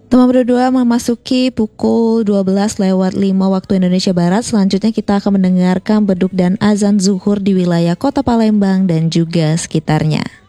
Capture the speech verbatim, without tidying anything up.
Teman berdua memasuki pukul dua belas lewat lima waktu Indonesia Barat. Selanjutnya kita akan mendengarkan beduk dan azan zuhur di wilayah Kota Palembang dan juga sekitarnya.